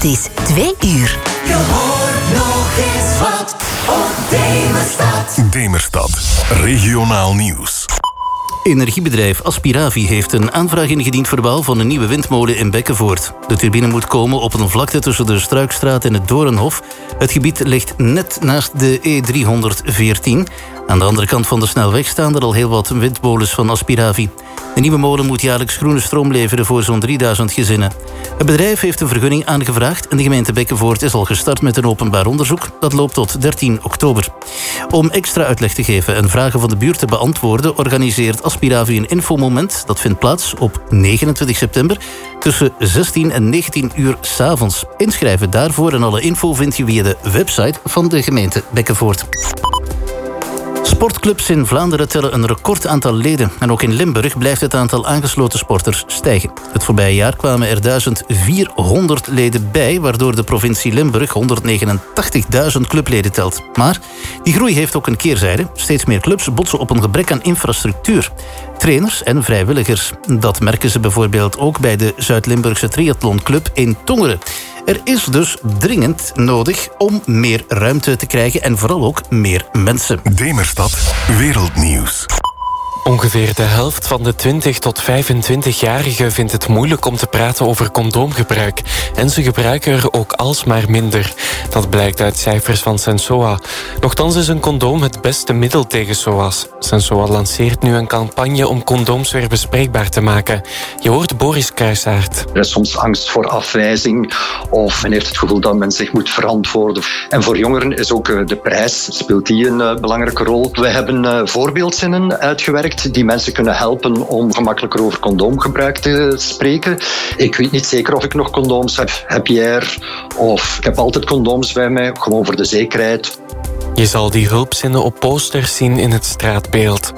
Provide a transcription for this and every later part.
Het is 2 uur. Je hoort nog eens wat op Demerstad. Demerstad, regionaal nieuws. Energiebedrijf Aspiravi heeft een aanvraag ingediend voor bouw van een nieuwe windmolen in Bekkenvoort. De turbine moet komen op een vlakte tussen de Struikstraat en het Doornhof. Het gebied ligt net naast de E314. Aan de andere kant van de snelweg staan er al heel wat windmolens van Aspiravi. De nieuwe molen moet jaarlijks groene stroom leveren voor zo'n 3000 gezinnen. Het bedrijf heeft een vergunning aangevraagd en de gemeente Bekkenvoort is al gestart met een openbaar onderzoek. Dat loopt tot 13 oktober. Om extra uitleg te geven en vragen van de buurt te beantwoorden, organiseert Aspiravi een infomoment. Dat vindt plaats op 29 september tussen 16 en 19 uur 's avonds. Inschrijven daarvoor en alle info vind je via de website van de gemeente Bekkenvoort. Sportclubs in Vlaanderen tellen een record aantal leden. En ook in Limburg blijft het aantal aangesloten sporters stijgen. Het voorbije jaar kwamen er 1400 leden bij, waardoor de provincie Limburg 189.000 clubleden telt. Maar die groei heeft ook een keerzijde. Steeds meer clubs botsen op een gebrek aan infrastructuur. Trainers en vrijwilligers. Dat merken ze bijvoorbeeld ook bij de Zuid-Limburgse Triathlonclub in Tongeren. Er is dus dringend nodig om meer ruimte te krijgen en vooral ook meer mensen. Demerstad, wereldnieuws. Ongeveer de helft van de 20 tot 25-jarigen vindt het moeilijk om te praten over condoomgebruik. En ze gebruiken er ook alsmaar minder. Dat blijkt uit cijfers van Sensoa. Nochtans is een condoom het beste middel tegen SOA's. Sensoa lanceert nu een campagne om condooms weer bespreekbaar te maken. Je hoort Boris Kruisaert. Er is soms angst voor afwijzing of men heeft het gevoel dat men zich moet verantwoorden. En voor jongeren is ook de prijs, speelt die een belangrijke rol. We hebben voorbeeldzinnen uitgewerkt die mensen kunnen helpen om gemakkelijker over condoomgebruik te spreken. Ik weet niet zeker of ik nog condooms heb jij er? Of ik heb altijd condooms bij mij, gewoon voor de zekerheid. Je zal die hulpzinnen op posters zien in het straatbeeld.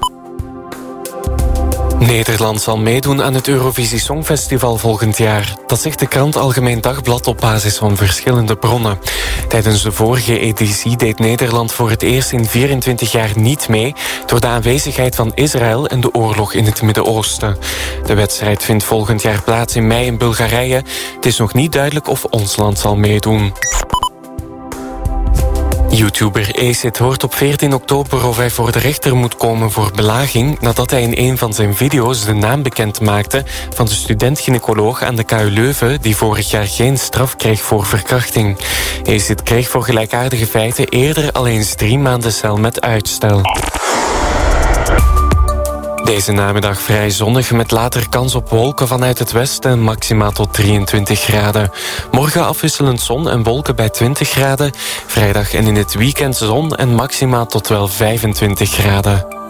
Nederland zal meedoen aan het Eurovisie Songfestival volgend jaar. Dat zegt de krant Algemeen Dagblad op basis van verschillende bronnen. Tijdens de vorige editie deed Nederland voor het eerst in 24 jaar niet mee door de aanwezigheid van Israël en de oorlog in het Midden-Oosten. De wedstrijd vindt volgend jaar plaats in mei in Bulgarije. Het is nog niet duidelijk of ons land zal meedoen. YouTuber Acid hoort op 14 oktober of hij voor de rechter moet komen voor belaging nadat hij in een van zijn video's de naam bekend maakte van de student-gynaecoloog aan de KU Leuven die vorig jaar geen straf kreeg voor verkrachting. Acid kreeg voor gelijkaardige feiten eerder al eens 3 maanden cel met uitstel. Deze namiddag vrij zonnig met later kans op wolken vanuit het westen, maximaal tot 23 graden. Morgen afwisselend zon en wolken bij 20 graden. Vrijdag en in het weekend zon en maximaal tot wel 25 graden.